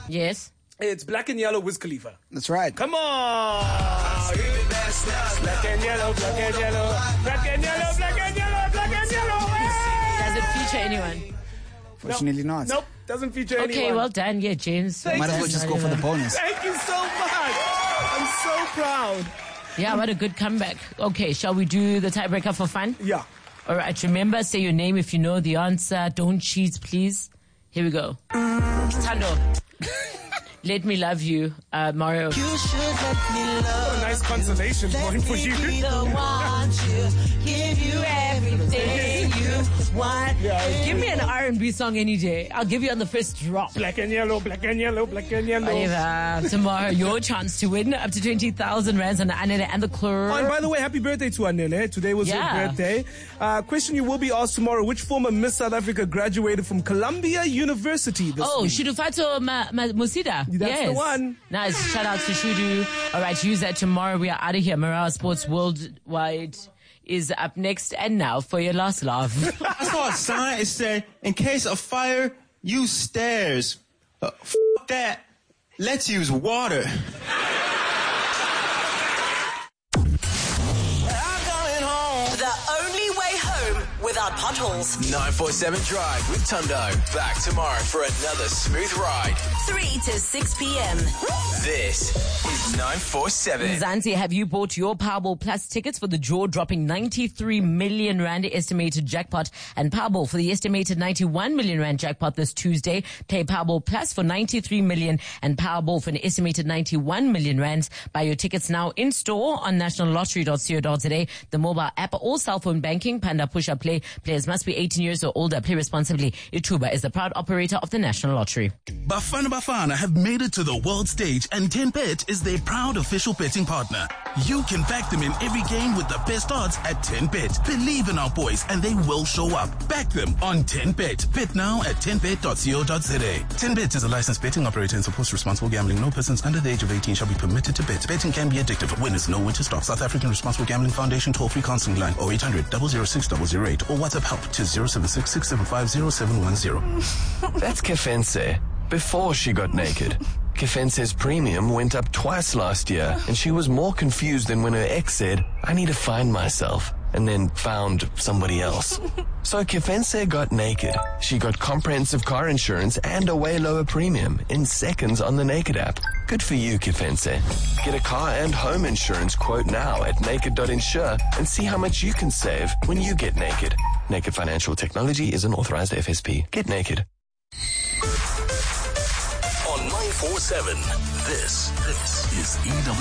Yes. It's Black and Yellow, Wiz Khalifa. That's right. Come on! Black and yellow, black and yellow, black and yellow, black and yellow, black and yellow. Does it feature anyone? Fortunately not. Nope, doesn't feature anyone. Okay, well done. Yeah, James. Might as well just go for the bonus. Thank you so much. I'm so proud. Yeah, what a good comeback. Okay, shall we do the tiebreaker for fun? Yeah. All right, remember, say your name if you know the answer. Don't cheat, please. Here we go. Tando. Let Me Love You, Mario. You should let me love. What a nice consolation point for you. Be the one to give you everything you want. Give me an R&B song any day. I'll give you on the first drop. Black and yellow, black and yellow, black and yellow. Whatever. Tomorrow, your chance to win up to 20,000 rands on Anele and the Club. Oh, and by the way, happy birthday to Anele. Today was her birthday. Question you will be asked tomorrow: which former Miss South Africa graduated from Columbia University this week? Shudufato Musida. That's the one. Nice. Shout out to Shudu. All right, use that tomorrow. We are out of here. Morale Sports Worldwide is up next. And now for your last laugh. I saw a sign. It said, in case of fire, use stairs. F*** that. Let's use water. Without potholes. 947 Drive with Tundo. Back tomorrow for another smooth ride. 3 to 6 p.m. This is 947. Zanzi, have you bought your Powerball Plus tickets for the jaw-dropping 93 million rand estimated jackpot and Powerball for the estimated 91 million rand jackpot this Tuesday? Play Powerball Plus for 93 million and Powerball for an estimated 91 million rands. Buy your tickets now in store on nationallottery.co.za, the mobile app or cell phone banking. Panda Push Up Play. Players must be 18 years or older. Play responsibly. Ituba is the proud operator of the National Lottery. Bafana have made it to the world stage, and 10Bet is their proud official betting partner. You can back them in every game with the best odds at 10Bet. Believe in our boys and they will show up. Back them on 10Bet. Bet now at 10bet.co.za. 10Bet is a licensed betting operator and supports responsible gambling. No persons under the age of 18 shall be permitted to bet. Betting can be addictive. Winners know when to stop. South African Responsible Gambling Foundation toll-free counseling line 0800 006 008 or WhatsApp help to 076 675 0710. That's Kefense. Before she got naked. Kefense's premium went up twice last year, and she was more confused than when her ex said, I need to find myself, and then found somebody else. So Kefense got naked. She got comprehensive car insurance and a way lower premium in seconds on the Naked app. Good for you, Kefense. Get a car and home insurance quote now at naked.insure and see how much you can save when you get naked. Naked Financial Technology is an authorized FSP. Get naked. On 947, this is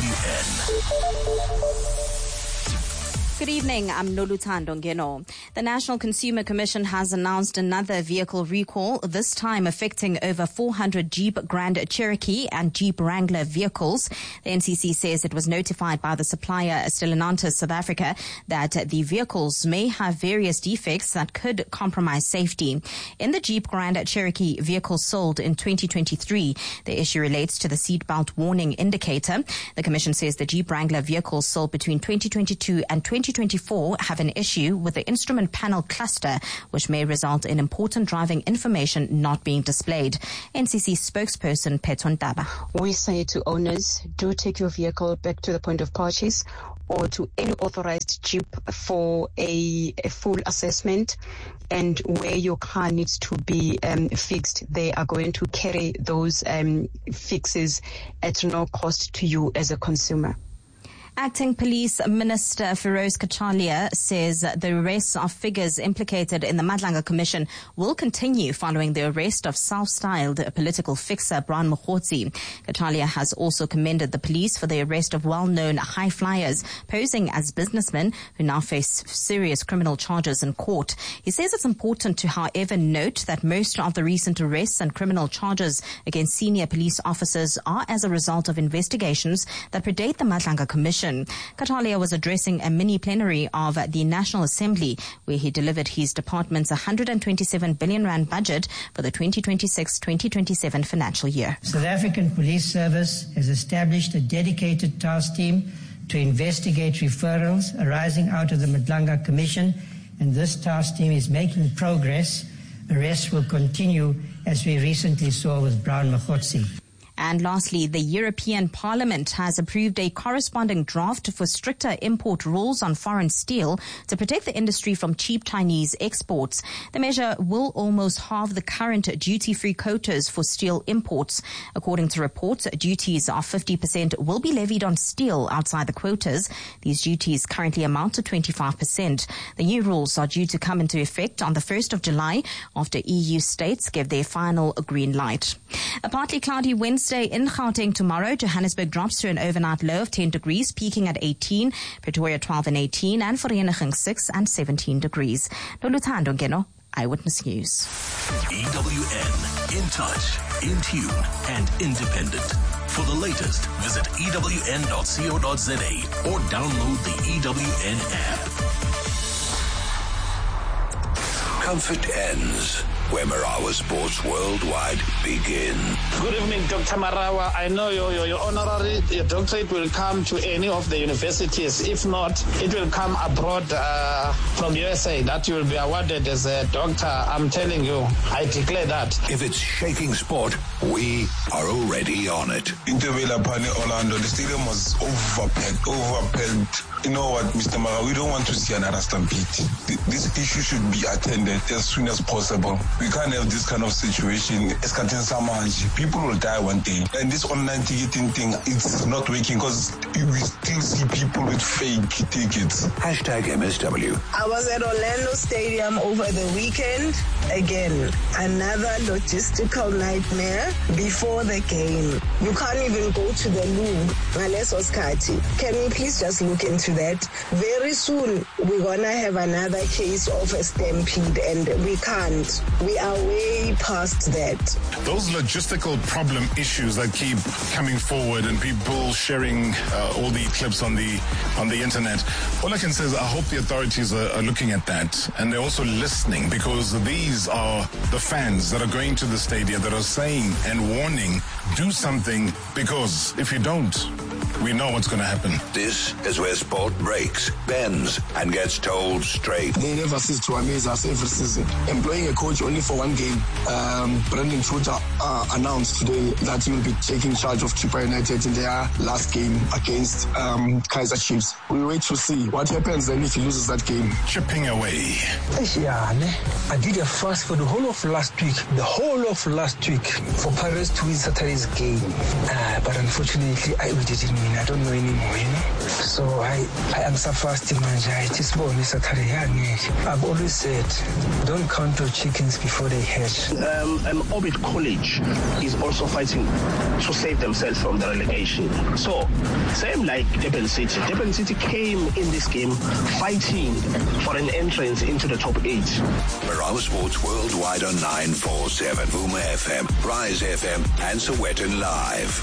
EWN. Good evening, I'm Noluthando Ngeno. The National Consumer Commission has announced another vehicle recall, this time affecting over 400 Jeep Grand Cherokee and Jeep Wrangler vehicles. The NCC says it was notified by the supplier Stellantis South Africa that the vehicles may have various defects that could compromise safety. In the Jeep Grand Cherokee vehicles sold in 2023, the issue relates to the seatbelt warning indicator. The Commission says the Jeep Wrangler vehicles sold between 2022 and 2024 have an issue with the instrument panel cluster, which may result in important driving information not being displayed. NCC spokesperson Petron Taba. We say to owners, do take your vehicle back to the point of purchase or to any authorized Jeep for a full assessment. And where your car needs to be fixed, they are going to carry those fixes at no cost to you as a consumer. Acting Police Minister Feroz Kachalia says the arrests of figures implicated in the Madlanga Commission will continue following the arrest of self-styled political fixer Brian Mokhotsi. Kachalia has also commended the police for the arrest of well-known high flyers posing as businessmen who now face serious criminal charges in court. He says it's important to, however, note that most of the recent arrests and criminal charges against senior police officers are as a result of investigations that predate the Madlanga Commission. Kachalia was addressing a mini plenary of the National Assembly where he delivered his department's 127 billion rand budget for the 2026-2027 financial year. South African Police Service has established a dedicated task team to investigate referrals arising out of the Madlanga Commission, and this task team is making progress. Arrests will continue, as we recently saw with Brian Mokhotsi. And lastly, the European Parliament has approved a corresponding draft for stricter import rules on foreign steel to protect the industry from cheap Chinese exports. The measure will almost halve the current duty-free quotas for steel imports. According to reports, duties of 50% will be levied on steel outside the quotas. These duties currently amount to 25%. The new rules are due to come into effect on the 1st of July after EU states give their final green light. A partly cloudy Wednesday in Gauteng tomorrow. Johannesburg drops to an overnight low of 10 degrees, peaking at 18. Pretoria 12 and 18, and Vereeniging 6 and 17 degrees. Loluthando Ngeno, Eyewitness News. EWN, in touch, in tune, and independent. For the latest, visit ewn.co.za or download the EWN app. Comfort ends where Marawa Sports Worldwide begin. Good evening, Dr. Marawa. I know your honorary doctorate will come to any of the universities. If not, it will come abroad from USA that you will be awarded as a doctor. I'm telling you, I declare that. If it's shaking sport, we are already on it. Intervela Pane Orlando, the stadium was overpacked. You know what, Mr. Mara, we don't want to see another stampede. This issue should be attended as soon as possible. We can't have this kind of situation. People will die one day. And this online ticketing thing, it's not working because we still see people with fake tickets. #MSW. I was at Orlando Stadium over the weekend. Again, another logistical nightmare before the game. You can't even go to the loo. Can we please just look into that? Very soon, we're going to have another case of a stampede, and we can't. We are way past that. Those logistical problem issues that keep coming forward and people sharing all the clips on the internet, all I can say is I hope the authorities are looking at that, and they're also listening, because these are the fans that are going to the stadium that are saying and warning, do something, because if you don't, we know what's going to happen. This is where sport breaks, bends, and gets told straight. They never cease to amaze us every season. Employing a coach only for one game, Brendan Shooter announced today that he will be taking charge of Chippa United in their last game against Kaizer Chiefs. We wait to see what happens then if he loses that game. Chipping away. I did a fast for the whole of last week. For Pirates to win Saturday's game. But unfortunately, we didn't win. I don't know anymore, So I answer fasting, it is bonus Saturday. I've always said, don't count your chickens before they hatch. Orbit College is also fighting to save themselves from the relegation. So, same like Durban City. Durban City came in this game fighting for an entrance into the top 8. Marawa Sports Worldwide on 947, Vuma FM, Rise FM, and Sowetan Live.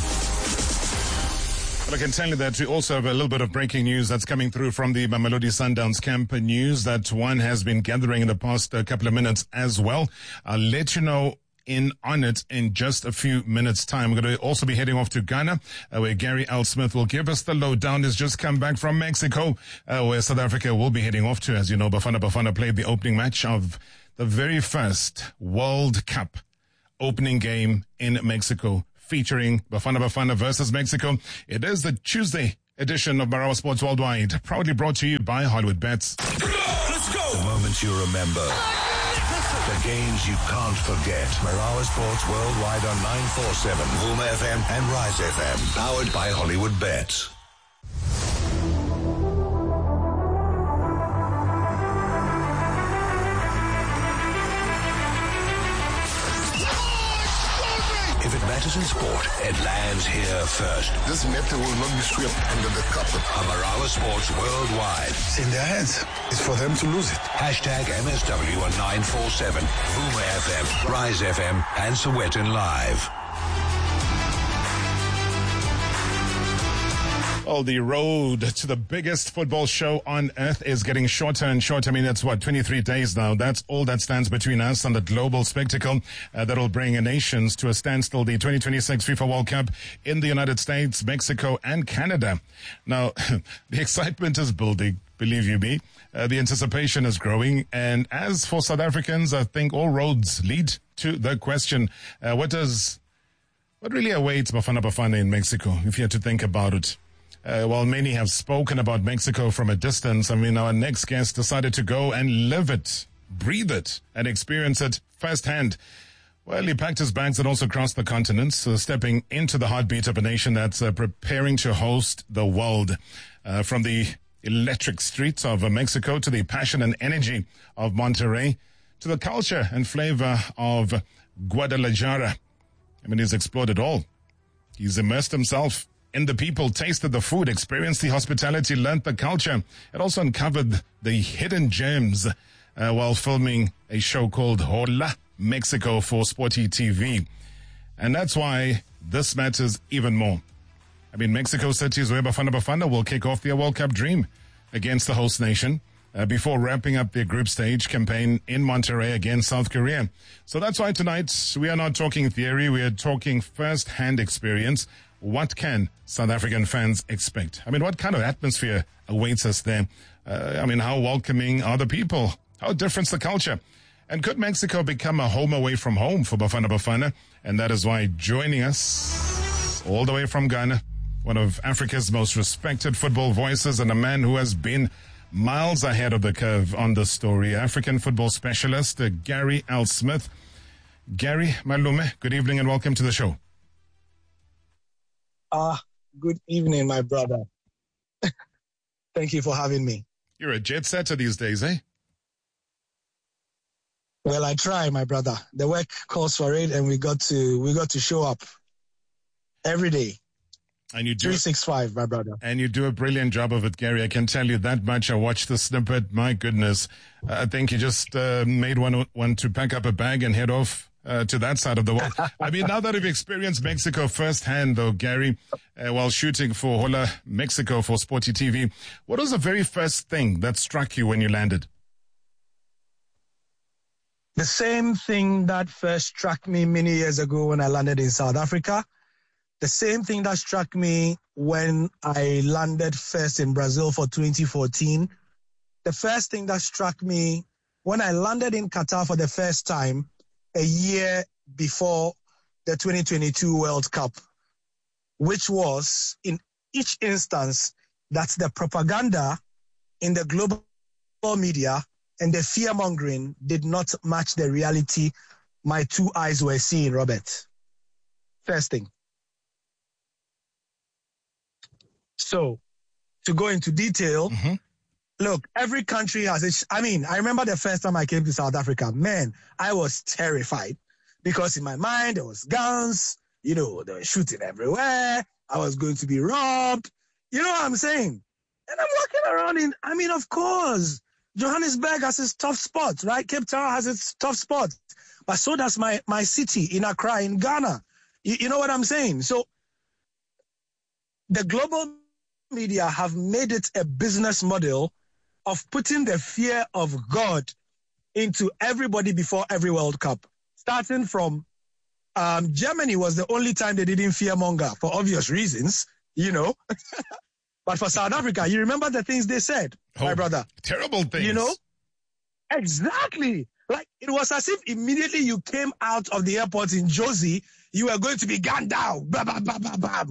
Well, I can tell you that we also have a little bit of breaking news that's coming through from the Mamelodi Sundowns camp. News that one has been gathering in the past couple of minutes as well. I'll let you know on it in just a few minutes' time. We're going to also be heading off to Ghana, where Gary L. Smith will give us the lowdown. He's just come back from Mexico, where South Africa will be heading off to. As you know, Bafana played the opening match of the very first World Cup opening game in Mexico, featuring Bafana versus Mexico. It is the Tuesday edition of Marawa Sports Worldwide, proudly brought to you by Hollywood Bets. Let's go! The moments you remember. The games you can't forget. Marawa Sports Worldwide on 947, Vuma FM and Rise FM. Powered by Hollywood Bets. If it matters in sport, it lands here first. This matter will not be swept under the carpet. Marawa Sports Worldwide. It's in their hands. It's for them to lose it. #MSW on 947, Vuma FM, Rise FM, and Sowetan Live. Well, the road to the biggest football show on earth is getting shorter and shorter. I mean, that's 23 days now. That's all that stands between us and the global spectacle that'll bring nations to a standstill. The 2026 FIFA World Cup in the United States, Mexico, and Canada. Now, the excitement is building, believe you me. The anticipation is growing. And as for South Africans, I think all roads lead to the question, what does What really awaits Bafana Bafana in Mexico, if you had to think about it? While many have spoken about Mexico from a distance, I mean, our next guest decided to go and live it, breathe it, and experience it firsthand. Well, he packed his bags and also crossed the continent, stepping into the heartbeat of a nation that's preparing to host the world. From the electric streets of Mexico to the passion and energy of Monterrey to the culture and flavor of Guadalajara. I mean, he's explored it all. He's immersed himself in the people, tasted the food, experienced the hospitality, learnt the culture. It also uncovered the hidden gems while filming a show called Hola Mexico for Sporty TV. And that's why this matters even more. I mean, Mexico City is where Bafana Bafana will kick off their World Cup dream against the host nation before wrapping up their group stage campaign in Monterrey against South Korea. So that's why tonight we are not talking theory, we are talking first-hand experience. What can South African fans expect? I mean, what kind of atmosphere awaits us there? I mean, how welcoming are the people? How different's the culture? And could Mexico become a home away from home for Bafana Bafana? And that is why joining us all the way from Ghana, one of Africa's most respected football voices and a man who has been miles ahead of the curve on this story, African football specialist Gary L. Smith. Gary Malume, good evening and welcome to the show. Good evening, my brother. Thank you for having me. You're a jet setter these days, eh? Well, I try, my brother. The work calls for it, and we got to show up every day. And you do 365, my brother. And you do a brilliant job of it, Gary. I can tell you that much. I watched the snippet. My goodness. I think you just made one to pack up a bag and head off to that side of the world. I mean, now that you've experienced Mexico firsthand, though, Gary, while shooting for Hola Mexico for Sporty TV, what was the very first thing that struck you when you landed? The same thing that first struck me many years ago when I landed in South Africa. The same thing that struck me when I landed first in Brazil for 2014. The first thing that struck me when I landed in Qatar for the first time a year before the 2022 World Cup, which was in each instance that the propaganda in the global media and the fear-mongering did not match the reality my two eyes were seeing, Robert. First thing. So, to go into detail, look, every country has I remember the first time I came to South Africa, man, I was terrified because in my mind there was guns, they were shooting everywhere, I was going to be robbed, you know what I'm saying? And I'm walking around of course, Johannesburg has its tough spots, right? Cape Town has its tough spots, but so does my city in Accra, in Ghana. You know what I'm saying? So, the global media have made it a business model of putting the fear of God into everybody before every World Cup. Starting from Germany was the only time they didn't fearmonger for obvious reasons, But for South Africa, you remember the things they said, my brother? Terrible things. Exactly. Like, it was as if immediately you came out of the airport in Jozi, you were going to be gunned down. Blah, blah, blah, blah, blah.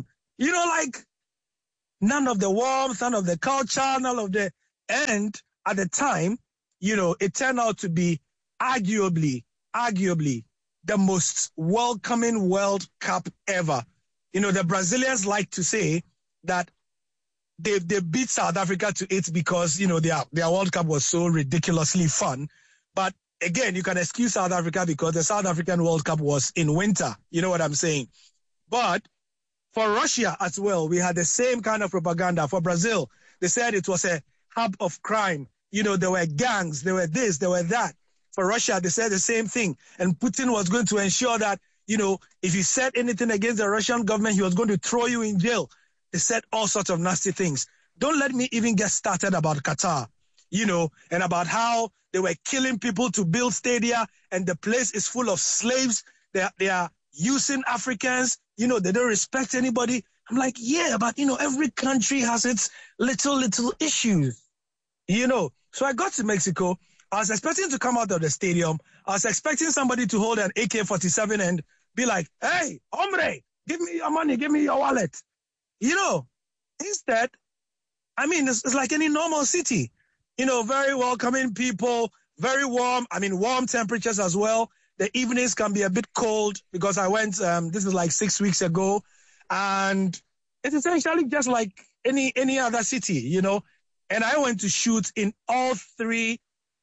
None of the warmth, none of the culture, none of the... And at the time, it turned out to be arguably the most welcoming World Cup ever. The Brazilians like to say that they beat South Africa to it because, their World Cup was so ridiculously fun. But again, you can excuse South Africa because the South African World Cup was in winter. You know what I'm saying? But for Russia as well, we had the same kind of propaganda. For Brazil, they said it was a hub of crime. There were gangs, there were this, there were that. For Russia, they said the same thing. And Putin was going to ensure that, if you said anything against the Russian government, he was going to throw you in jail. They said all sorts of nasty things. Don't let me even get started about Qatar, and about how they were killing people to build stadia and the place is full of slaves. They are using Africans. They don't respect anybody. I'm like, yeah, but, every country has its little issues, So I got to Mexico. I was expecting to come out of the stadium. I was expecting somebody to hold an AK-47 and be like, hey, hombre, give me your money, give me your wallet. You know, instead, I mean, it's like any normal city. You know, very welcoming people, very warm. I mean, warm temperatures as well. The evenings can be a bit cold because I went, this is like 6 weeks ago. And it's essentially just like any other city, you know. And I went to shoot in all three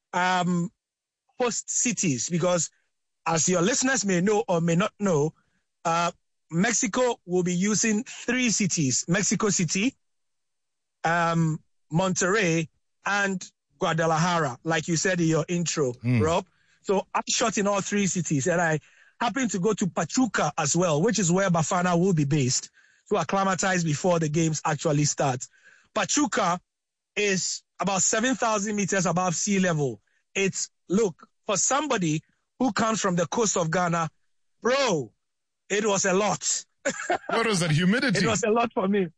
host cities because, as your listeners may know or may not know, Mexico will be using three cities: Mexico City, Monterrey, and Guadalajara, like you said in your intro, Rob. So I shot in all three cities, and I happened to go to Pachuca as well, which is where Bafana will be based, to acclimatize before the games actually start. Pachuca is about 7,000 meters above sea level. Look, for somebody who comes from the coast of Ghana, bro, it was a lot. What was that, humidity? It was a lot for me.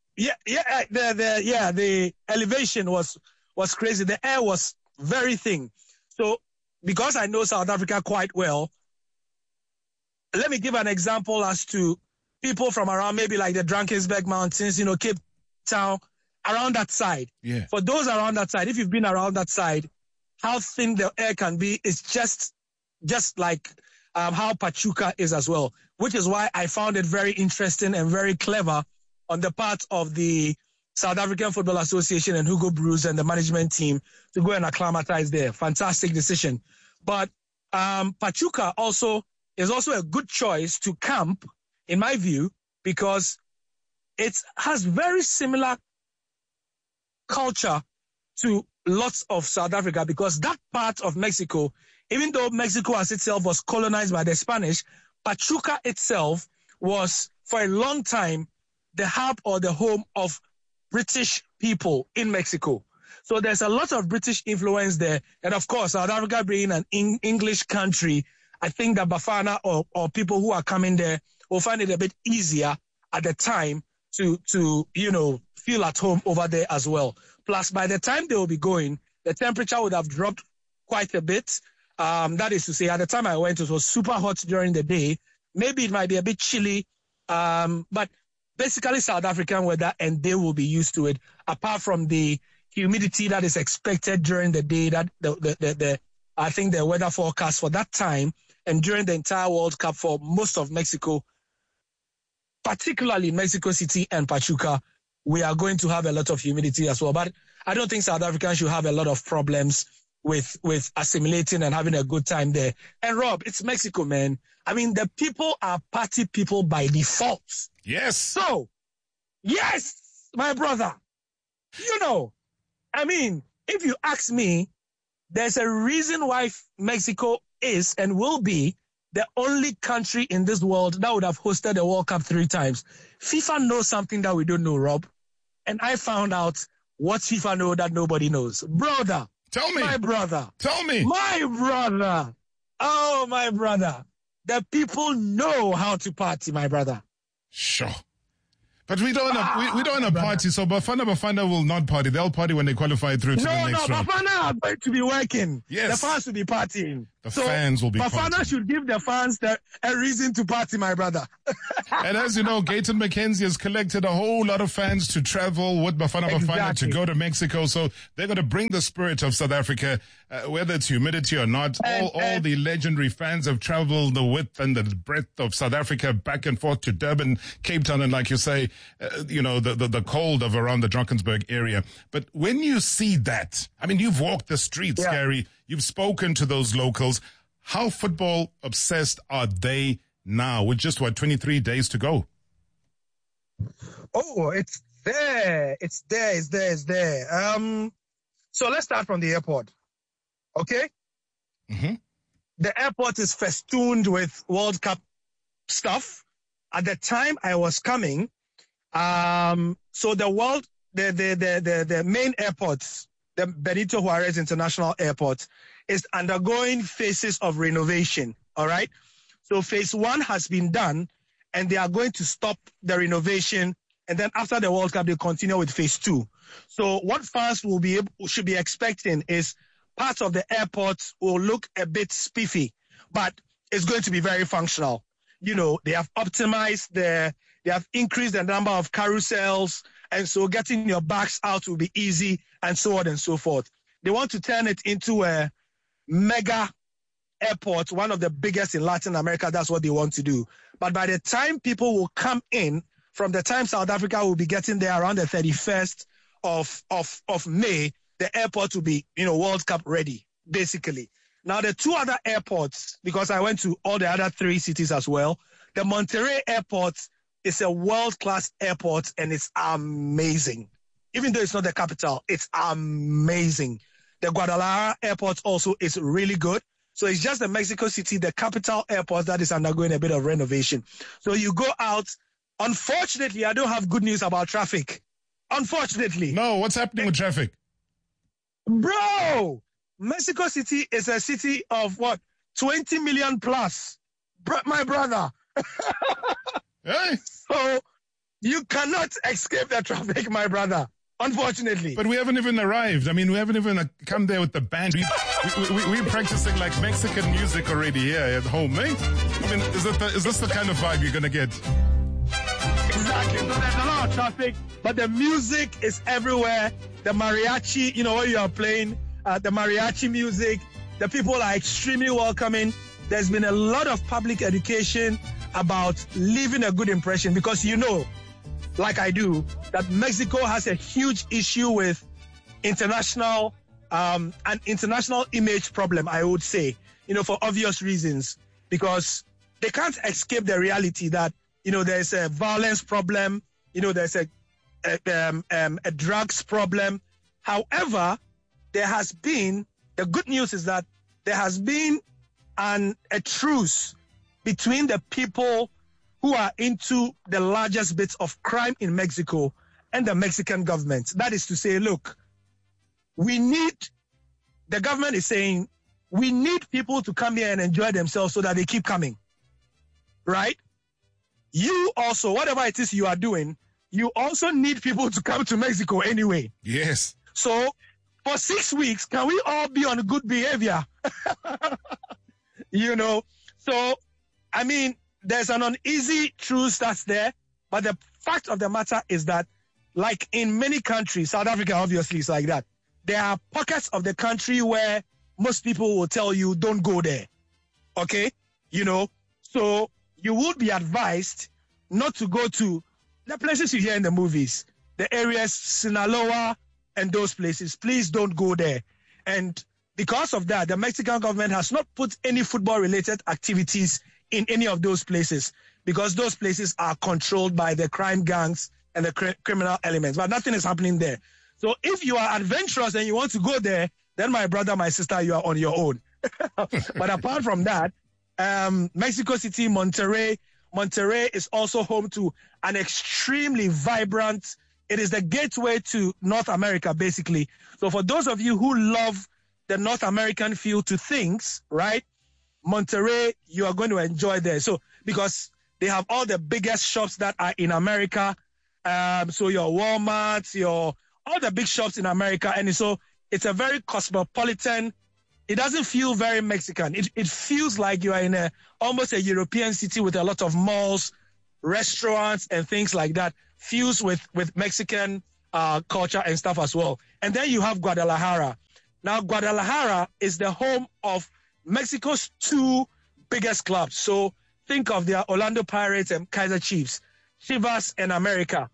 The elevation was crazy. The air was very thin. So because I know South Africa quite well, let me give an example as to people from around maybe like the Drakensberg Mountains, you know, Cape Town, around that side. Yeah. For those around that side, if you've been around that side, how thin the air can be is just like how Pachuca is as well, which is why I found it very interesting and very clever on the part of the South African Football Association and Hugo Broos and the management team to go and acclimatize there. Fantastic decision. But Pachuca is also a good choice to camp, in my view, because it has very similar culture to lots of South Africa, because that part of Mexico, even though Mexico as itself was colonized by the Spanish, Pachuca itself was for a long time the hub or the home of British people in Mexico. So there's a lot of British influence there. And of course, South Africa being an English country, I think that Bafana or people who are coming there will find it a bit easier at the time to you know, feel at home over there as well. Plus, by the time they will be going, the temperature would have dropped quite a bit. That is to say, at the time I went, it was super hot during the day. Maybe it might be a bit chilly, but basically South African weather, and they will be used to it, apart from the humidity that is expected during the day, that I think the weather forecast for that time and during the entire World Cup for most of Mexico, particularly Mexico City and Pachuca, we are going to have a lot of humidity as well. But I don't think South Africans should have a lot of problems with assimilating and having a good time there. And Rob, it's Mexico, man. I mean, the people are party people by default. Yes. So, yes, my brother. You know, I mean, if you ask me, there's a reason why Mexico is and will be the only country in this world that would have hosted the World Cup 3 times. FIFA knows something that we don't know, Rob. And I found out what FIFA knows that nobody knows. Brother. Tell me. My brother. Tell me. My brother. Oh, my brother. The people know how to party, my brother. Sure. But we don't want to party, so Bafana will not party. They'll party when they qualify through to the next round. Bafana are going to be working. Yes. The fans will be partying. The fans will be Bafana partying. should give the fans a reason to party, my brother. And as you know, Gayton McKenzie has collected a whole lot of fans to travel with Bafana to go to Mexico. So they're going to bring the spirit of South Africa, whether it's humidity or not. All the legendary fans have traveled the width and the breadth of South Africa back and forth to Durban, Cape Town, and like you say, the cold of around the Drakensberg area. But when you see that, I mean, you've walked the streets, Gary. You've spoken to those locals. How football obsessed are they now with just, 23 days to go? Oh, it's there. It's there. So let's start from the airport. Okay? Mm-hmm. The airport is festooned with World Cup stuff. At the time I was coming, so the main airports, the Benito Juarez International Airport, is undergoing phases of renovation. All right. So phase 1 has been done, and they are going to stop the renovation. And then after the World Cup, they continue with phase 2. So what fans should be expecting is parts of the airport will look a bit spiffy, but it's going to be very functional. they have optimized they have increased the number of carousels, and so getting your bags out will be easy, and so on and so forth. They want to turn it into a mega airport, one of the biggest in Latin America. That's what they want to do. But by the time people will come in, from the time South Africa will be getting there around the 31st of May, the airport will be, World Cup ready, basically. Now, the two other airports, because I went to all the other three cities as well, the Monterrey airport is a world-class airport, and it's amazing. Even though it's not the capital, it's amazing. The Guadalajara airport also is really good. So it's just the Mexico City, the capital airport, that is undergoing a bit of renovation. So you go out. Unfortunately, I don't have good news about traffic. Unfortunately. No, what's happening with traffic? Bro, Mexico City is a city of 20 million plus. My brother. Hey. So you cannot escape the traffic, my brother. Unfortunately. But we haven't even arrived. I mean, we haven't even come there with the band. We're practicing like Mexican music already here at home, eh? I mean, is this the kind of vibe you're going to get? Exactly. So there's a lot of traffic, but the music is everywhere. The mariachi, what you are playing, the mariachi music, the people are extremely welcoming. There's been a lot of public education about leaving a good impression because like I do, that Mexico has a huge issue with an international image problem, I would say, for obvious reasons, because they can't escape the reality that, there's a violence problem, there's a drugs problem. However, the good news is that there has been a truce between the people who are into the largest bits of crime in Mexico and the Mexican government. That is to say, look, the government is saying, we need people to come here and enjoy themselves so that they keep coming, right? You also, whatever it is you are doing, you also need people to come to Mexico anyway. Yes. So for 6 weeks, can we all be on good behavior? So, I mean, there's an uneasy truce that's there, but the fact of the matter is that, like in many countries, South Africa obviously is like that, there are pockets of the country where most people will tell you, don't go there, okay? So you would be advised not to go to the places you hear in the movies, the areas, Sinaloa and those places. Please don't go there. And because of that, the Mexican government has not put any football-related activities in any of those places because those places are controlled by the crime gangs and the criminal elements. But nothing is happening there. So if you are adventurous and you want to go there, then my brother, my sister, you are on your own. But apart from that, Mexico City, Monterrey is also home to an extremely vibrant, it is the gateway to North America, basically. So for those of you who love the North American feel to things, right? Monterrey, you are going to enjoy there. So, because they have all the biggest shops that are in America. So your Walmarts, all the big shops in America. And so it's a very cosmopolitan. It doesn't feel very Mexican. It feels like you are in almost a European city with a lot of malls, restaurants, and things like that, fused with Mexican culture and stuff as well. And then you have Guadalajara. Now, Guadalajara is the home of Mexico's two biggest clubs. So think of their Orlando Pirates and Kaiser Chiefs, Chivas and America.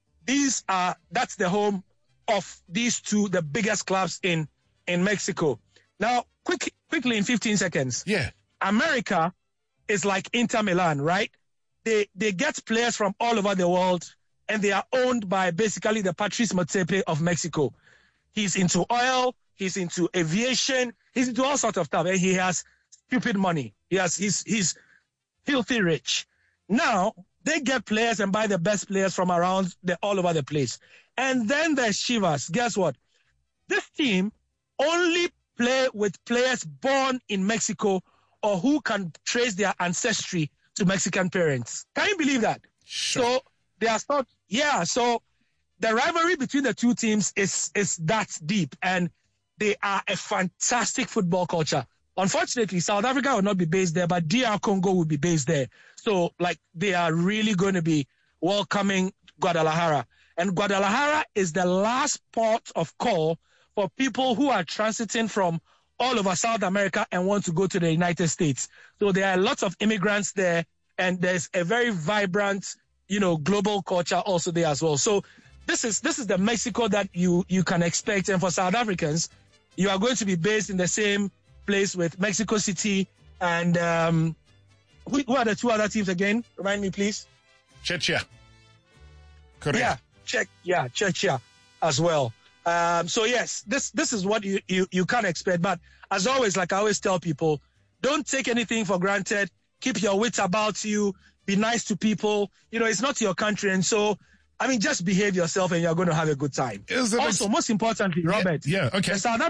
That's the home of these two, the biggest clubs in Mexico. Now, quickly in 15 seconds. Yeah. America is like Inter Milan, right? They get players from all over the world, and they are owned by basically the Patrice Motsepe of Mexico. He's into oil, he's into aviation, he's into all sorts of stuff, and he has stupid money. He's filthy rich. Now, they get players and buy the best players from around all over the place. And then there's Chivas. Guess what? This team only play with players born in Mexico or who can trace their ancestry to Mexican parents. Can you believe that? Sure. So they are not, so the rivalry between the two teams is that deep, and they are a fantastic football culture. unfortunately, South Africa will not be based there, but DR Congo will be based there. So, like, they are really going to be welcoming Guadalajara. And Guadalajara is the last port of call for people who are transiting from all over South America and want to go to the United States. So there are lots of immigrants there, and there's a very vibrant, global culture also there as well. So this is the Mexico that you can expect. And for South Africans, you are going to be based in the same place with Mexico City and who are the two other teams again? Remind me, please. Czechia. Korea. Yeah, Czechia as well. So yes, this is what you can expect. But as always, like I always tell people, don't take anything for granted. Keep your wits about you. Be nice to people. It's not your country. And so, just behave yourself and you're going to have a good time. Also, most importantly, Robert, okay. The South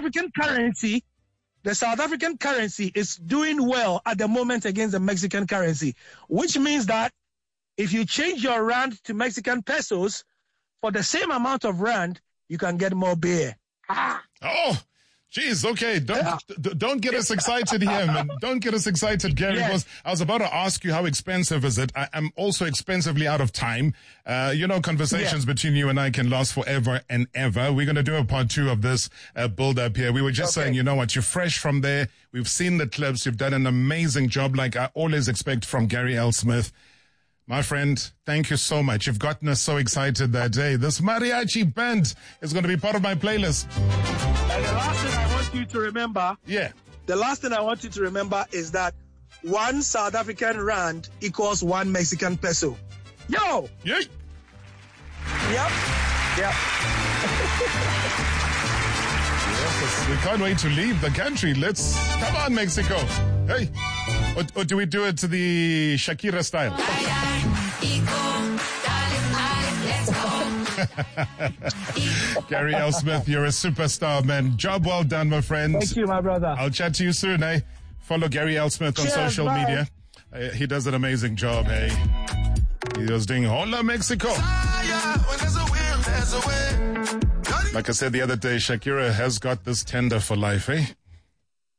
African currency is doing well at the moment against the Mexican currency, which means that if you change your rand to Mexican pesos for the same amount of rand, you can get more beer. Oh, geez. Okay. Don't get us excited here, man. Don't get us excited, Gary. Because I was about to ask you how expensive is it. I'm also expensively out of time. Conversations between you and I can last forever and ever. We're going to do a part 2 of this build up here. We were just saying, you know what? You're fresh from there. We've seen the clips. You've done an amazing job, like I always expect from Gary L. Smith. My friend, thank you so much. You've gotten us so excited that day. This mariachi band is going to be part of my playlist. And the last thing I want you to remember, the last thing I want you to remember is that 1 South African rand equals 1 Mexican peso. Yo! Yep. Yes, we can't wait to leave the country. Come on, Mexico. Hey. Or do we do it to the Shakira style? Gary L. Smith, you're a superstar, man. Job well done, my friend. Thank you, my brother. I'll chat to you soon, eh? Follow Gary L. Smith on social media. He does an amazing job, hey. He was doing Hola Mexico. Like I said the other day, Shakira has got this tender for life, eh?